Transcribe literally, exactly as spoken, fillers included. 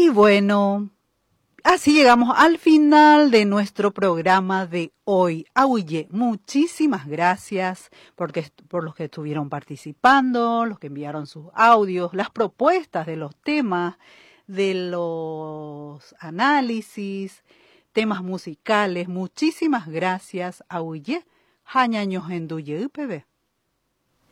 Y bueno, así llegamos al final de nuestro programa de hoy. Auye, muchísimas gracias porque, por los que estuvieron participando, los que enviaron sus audios, las propuestas de los temas, de los análisis, temas musicales. Muchísimas gracias, Auye. Hañaños en Duye U P B.